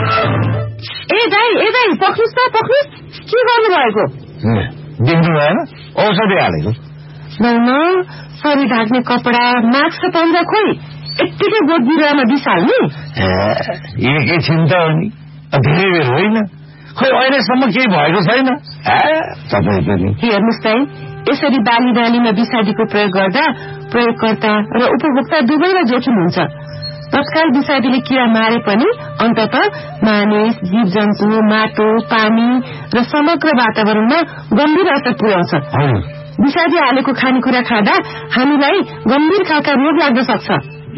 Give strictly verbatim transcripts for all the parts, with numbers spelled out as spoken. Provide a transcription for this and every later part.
ए दाइ ए दाइ पक्नुस् त पक्नुस् के गर्नु भएको देख्नु भएन औषधि हालेको न शरीर ढाक्ने कपडा मास्क पन्जा खोइ यत्तिकै बोट बिरुवामा बिसाल्ने एकैछिन त हो नि धेरै बेर होइन खोइ अहिलेसम्म केही भएको छैन तपाईँ पनि हेर्नुहोस् दाइ यसरी बाली बालीमा विषादीको प्रयोग गर्दा प्रयोगकर्ता र उपभोक्ता दुवैलाई जोखिम हुन्छ। तत्काल विषादीले किरा मारे पनि अन्तत मानिस जीव जन्तु माटो पानी र समग्र वातावरणमा गम्भीर असर पुर्याउँछ। विषादी हालेको खानेकुरा खाँदा हामीलाई गम्भीर खालका रोग लाग्न सक्छ।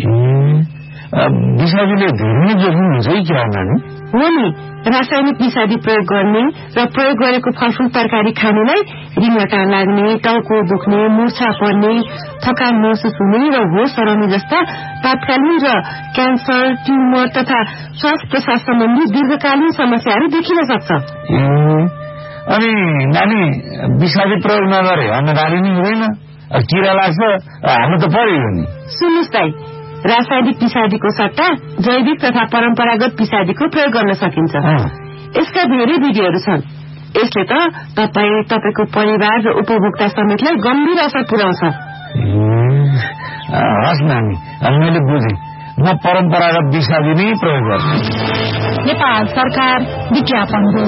विषादीले धेरै जोखिम हुन्छ कि किरा नानी हो नि। रासायनिक विषादी प्रयोग गर्ने र प्रयोग गरेको फलफूल तरकारी खानेलाई रिङ्गटा लाग्ने टाउको दुख्ने मूर्छा पर्ने थकान महसुस हुने र होस हराउने जस्ता तात्कालीन र क्यान्सर ट्युमर तथा श्वास प्रश्वास सम्बन्धी दीर्घकालीन समस्याहरू देखिन सक्छ। अनि नानी विषादी प्रयोग नगरे अन्नबाली नै हुँदैन किरा लाग्छ हाल्नु त पर्यो नि। सुन्नुहोस् दाइ रासायनिक विषादीको सट्टा जैविक तथा परम्परागत विषादीको प्रयोग गर्न सकिन्छ। यसका धेरै विधिहरू छन्। यसले त तपाईँ तपाईँको परिवार र उपभोक्ता समेतलाई गम्भीर असर पुर्याउँछ। हस् नानी मैले बुझेँ म परम्परागत विषादी नै प्रयोग गर्छु। नेपाल सरकार विज्ञापन हो।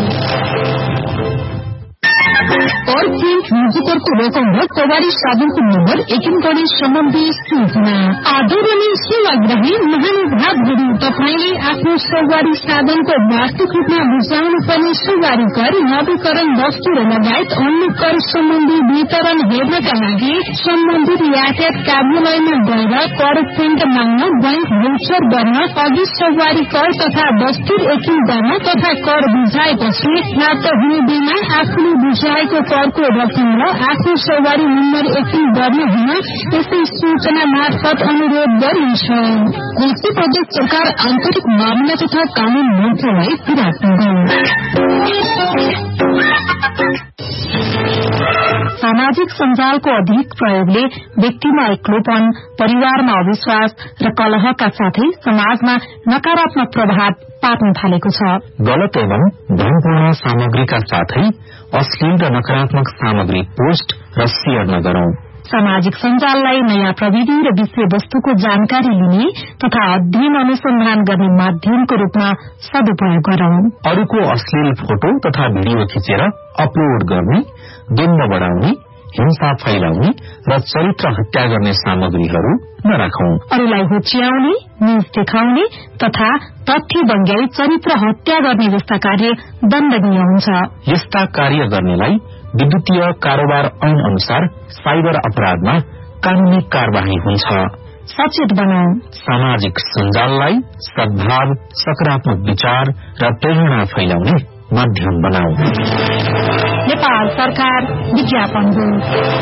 अर्जेन्ट मुजुकरको रकम र सवारी साधनको नम्बर एकिन गर्ने सम्बन्धी सूचना। आदरणीय सेवाग्राही महानुभावहरू तपाईँले आफ्नो सवारी साधनको वास्तविक रूपमा बुझाउनु पर्ने सवारी कर नवीकरण वस्तु र लगायत अन्य कर सम्बन्धी वितरण हेर्नका लागि सम्बन्धित यातायात कार्यालयमा गएर कर प्रिन्ट माग्न बैंक भोचर गर्न अघि सवारी कर तथा वस्तु एकिन गर्न तथा कर बुझाएपछि प्राप्त हुने बिना आफूले बुझाएको करको रकम र आफ्नो सवारी नम्बर एकिन गर्ने हुन यसै सूचना मार्फत अनुरोध गरिन्छ। कृषि प्रदेश सरकार आन्तरिक मामला तथा कानून मन्त्रालय विराटनगर। सामाजिक सञ्जालको अधिक प्रयोगले व्यक्तिमा एक्लोपन परिवारमा अविश्वास र कलहका साथै समाजमा नकारात्मक प्रभाव पार्न थालेको छ। गलत एवं भ्रमपूर्ण सामग्रीका साथै अश्लील र नकारात्मक सामग्री पोस्ट र शेयर नगरौं। सामाजिक सञ्जाललाई नयाँ प्रविधि र विषय वस्तुको जानकारी लिने तथा अध्ययन अनुसन्धान गर्ने माध्यमको रूपमा सदुपयोग गरौं। अरूको अश्लील फोटो तथा भिडियो खिचेर अपलोड गर्ने, द्वन्द बढ़ाउने, हिंसा फैलाउने र चरित्र हत्या गर्ने सामग्रीहरू नराखौं। अरूलाई होच्याउने, न्यूज देखाउने तथा तथ्य बङ्ग्याई चरित्र हत्या गर्ने जस्ता कार्य दण्डनीय हुन्छ। यस्ता कार्य गर्नेलाई विद्युतीय कारोबार ऐन अनुसार साइबर अपराधमा कानूनी कार्यवाही हुन्छ। सचेत बनाऊ। सामाजिक सञ्जाललाई सद्भाव, सकारात्मक विचार र प्रेरणा फैलाउने माध्यम बनाऊ। नेपाल सरकार विज्ञापन हो।